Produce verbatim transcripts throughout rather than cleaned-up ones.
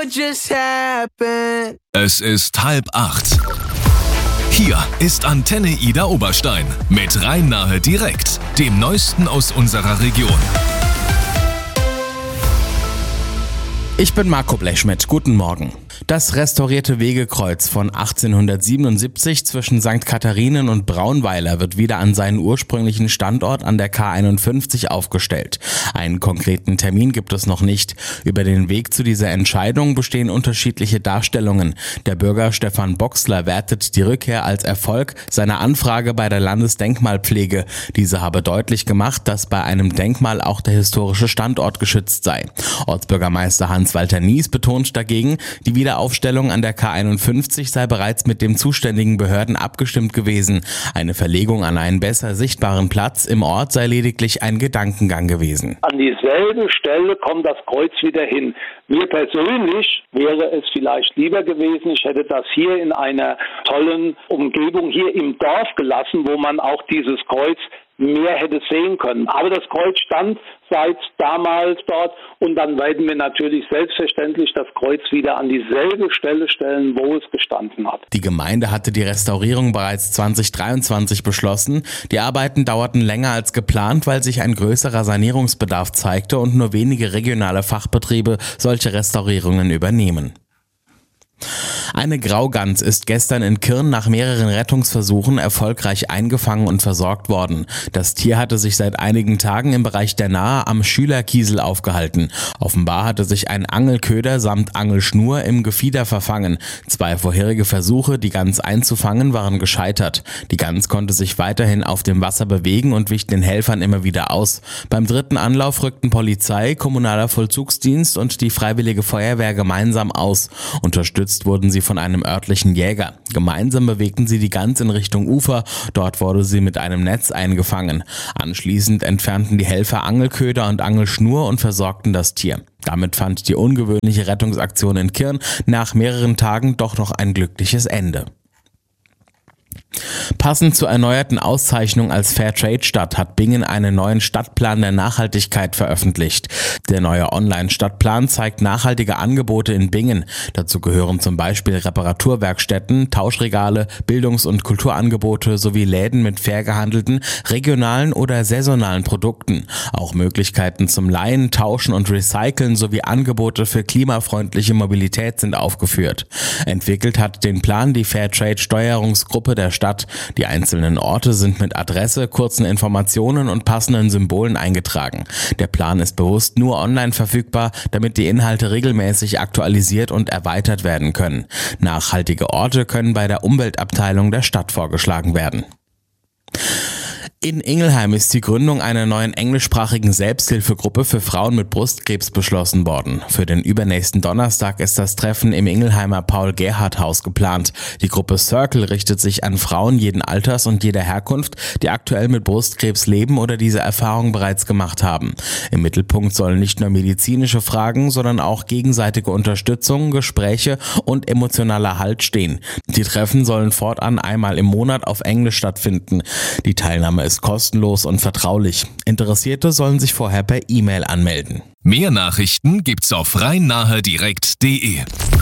Es ist halb acht. Hier ist Antenne Ida Oberstein mit Rhein-Nahe direkt, dem Neuesten aus unserer Region. Ich bin Marco Blechschmidt, guten Morgen. Das restaurierte Wegekreuz von achtzehnhundertsiebenundsiebzig zwischen Sankt Katharinen und Braunweiler wird wieder an seinen ursprünglichen Standort an der K einundfünfzig aufgestellt. Einen konkreten Termin gibt es noch nicht. Über den Weg zu dieser Entscheidung bestehen unterschiedliche Darstellungen. Der Bürger Stefan Boxler wertet die Rückkehr als Erfolg seiner Anfrage bei der Landesdenkmalpflege. Diese habe deutlich gemacht, dass bei einem Denkmal auch der historische Standort geschützt sei. Ortsbürgermeister Hans-Walter Nies betont dagegen, die Wiederaufstellung an der K einundfünfzig sei bereits mit den zuständigen Behörden abgestimmt gewesen. Eine Verlegung an einen besser sichtbaren Platz im Ort sei lediglich ein Gedankengang gewesen. An dieselbe Stelle kommt das Kreuz wieder hin. Mir persönlich wäre es vielleicht lieber gewesen, ich hätte das hier in einer tollen Umgebung hier im Dorf gelassen, wo man auch dieses Kreuz mehr hätte sehen können. Aber das Kreuz stand seit damals dort und dann werden wir natürlich selbstverständlich das Kreuz wieder an dieselbe Stelle stellen, wo es gestanden hat. Die Gemeinde hatte die Restaurierung bereits zwanzig dreiundzwanzig beschlossen. Die Arbeiten dauerten länger als geplant, weil sich ein größerer Sanierungsbedarf zeigte und nur wenige regionale Fachbetriebe solche Restaurierungen übernehmen. Eine Graugans ist gestern in Kirn nach mehreren Rettungsversuchen erfolgreich eingefangen und versorgt worden. Das Tier hatte sich seit einigen Tagen im Bereich der Nahe am Schülerkiesel aufgehalten. Offenbar hatte sich ein Angelköder samt Angelschnur im Gefieder verfangen. Zwei vorherige Versuche, die Gans einzufangen, waren gescheitert. Die Gans konnte sich weiterhin auf dem Wasser bewegen und wich den Helfern immer wieder aus. Beim dritten Anlauf rückten Polizei, kommunaler Vollzugsdienst und die Freiwillige Feuerwehr gemeinsam aus. Unterstützt wurden sie von einem örtlichen Jäger. Gemeinsam bewegten sie die Gans in Richtung Ufer. Dort wurde sie mit einem Netz eingefangen. Anschließend entfernten die Helfer Angelköder und Angelschnur und versorgten das Tier. Damit fand die ungewöhnliche Rettungsaktion in Kirn nach mehreren Tagen doch noch ein glückliches Ende. Passend zur erneuerten Auszeichnung als Fairtrade-Stadt hat Bingen einen neuen Stadtplan der Nachhaltigkeit veröffentlicht. Der neue Online-Stadtplan zeigt nachhaltige Angebote in Bingen. Dazu gehören zum Beispiel Reparaturwerkstätten, Tauschregale, Bildungs- und Kulturangebote sowie Läden mit fair gehandelten, regionalen oder saisonalen Produkten. Auch Möglichkeiten zum Leihen, Tauschen und Recyceln sowie Angebote für klimafreundliche Mobilität sind aufgeführt. Entwickelt hat den Plan die Fairtrade-Steuerungsgruppe der Stadt. Die einzelnen Orte sind mit Adresse, kurzen Informationen und passenden Symbolen eingetragen. Der Plan ist bewusst nur online verfügbar, damit die Inhalte regelmäßig aktualisiert und erweitert werden können. Nachhaltige Orte können bei der Umweltabteilung der Stadt vorgeschlagen werden. In Ingelheim ist die Gründung einer neuen englischsprachigen Selbsthilfegruppe für Frauen mit Brustkrebs beschlossen worden. Für den übernächsten Donnerstag ist das Treffen im Ingelheimer Paul-Gerhardt-Haus geplant. Die Gruppe Circle richtet sich an Frauen jeden Alters und jeder Herkunft, die aktuell mit Brustkrebs leben oder diese Erfahrung bereits gemacht haben. Im Mittelpunkt sollen nicht nur medizinische Fragen, sondern auch gegenseitige Unterstützung, Gespräche und emotionaler Halt stehen. Die Treffen sollen fortan einmal im Monat auf Englisch stattfinden. Die Teilnahme ist ist kostenlos und vertraulich. Interessierte sollen sich vorher per E-Mail anmelden. Mehr Nachrichten gibt's auf rhein-nahe direkt punkt de.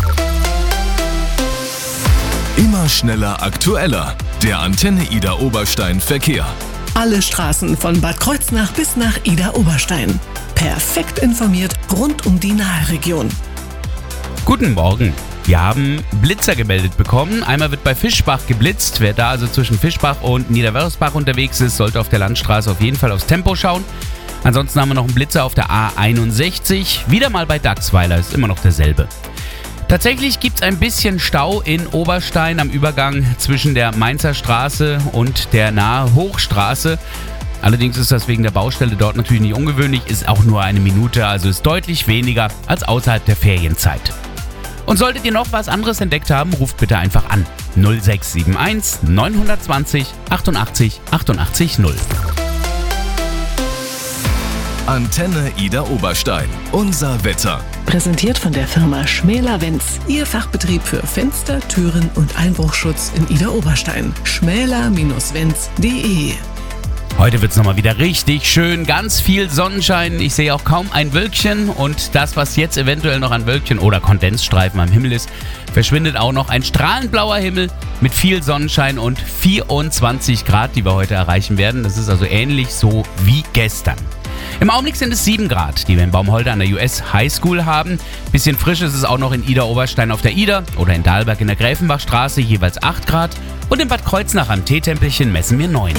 Immer schneller, aktueller. Der Antenne Ida Oberstein Verkehr. Alle Straßen von Bad Kreuznach bis nach Ida Oberstein. Perfekt informiert rund um die Nahe-Region. Guten Morgen. Wir haben Blitzer gemeldet bekommen. Einmal wird bei Fischbach geblitzt. Wer da also zwischen Fischbach und Niederwörthersbach unterwegs ist, sollte auf der Landstraße auf jeden Fall aufs Tempo schauen. Ansonsten haben wir noch einen Blitzer auf der A einundsechzig. Wieder mal bei Dachsweiler, ist immer noch derselbe. Tatsächlich gibt es ein bisschen Stau in Oberstein am Übergang zwischen der Mainzer Straße und der Nahe Hochstraße. Allerdings ist das wegen der Baustelle dort natürlich nicht ungewöhnlich, ist auch nur eine Minute, also ist deutlich weniger als außerhalb der Ferienzeit. Und solltet ihr noch was anderes entdeckt haben, ruft bitte einfach an. null sechs sieben eins neun zwei null achtundachtzig achtundachtzig null. Antenne Ida Oberstein. Unser Wetter. Präsentiert von der Firma Schmäler-Wenz. Ihr Fachbetrieb für Fenster, Türen und Einbruchschutz in Ida Oberstein. schmäler Bindestrich wenz punkt de Heute wird es nochmal wieder richtig schön, ganz viel Sonnenschein. Ich sehe auch kaum ein Wölkchen und das, was jetzt eventuell noch an Wölkchen oder Kondensstreifen am Himmel ist, verschwindet auch noch. Ein strahlend blauer Himmel mit viel Sonnenschein und vierundzwanzig Grad, die wir heute erreichen werden. Das ist also ähnlich so wie gestern. Im Augenblick sind es sieben Grad, die wir in Baumholder an der U S High School haben. Bisschen frisch ist es auch noch in Idar-Oberstein auf der Idar oder in Dahlberg in der Gräfenbachstraße, jeweils acht Grad. Und in Bad Kreuznach am Teetempelchen messen wir neun.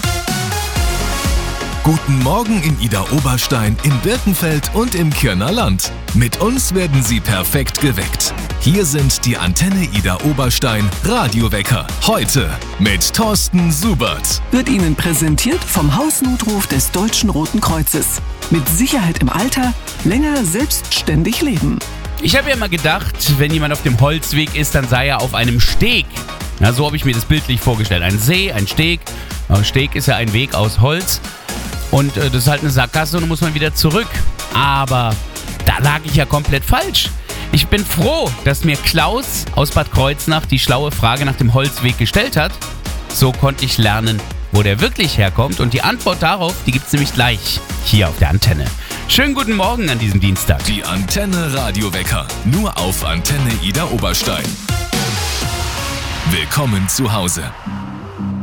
Guten Morgen in Idar-Oberstein, in Birkenfeld und im Kirner Land. Mit uns werden Sie perfekt geweckt. Hier sind die Antenne Idar-Oberstein Radiowecker. Heute mit Thorsten Subert. Wird Ihnen präsentiert vom Hausnotruf des Deutschen Roten Kreuzes. Mit Sicherheit im Alter, länger selbstständig leben. Ich habe ja immer gedacht, wenn jemand auf dem Holzweg ist, dann sei er auf einem Steg. Na, so habe ich mir das bildlich vorgestellt. Ein See, ein Steg. Ein Steg ist ja ein Weg aus Holz. Und äh, das ist halt eine Sackgasse und dann muss man wieder zurück. Aber da lag ich ja komplett falsch. Ich bin froh, dass mir Klaus aus Bad Kreuznach die schlaue Frage nach dem Holzweg gestellt hat. So konnte ich lernen, wo der wirklich herkommt. Und die Antwort darauf, die gibt es nämlich gleich hier auf der Antenne. Schönen guten Morgen an diesem Dienstag. Die Antenne Radiowecker. Nur auf Antenne Idar-Oberstein. Willkommen zu Hause.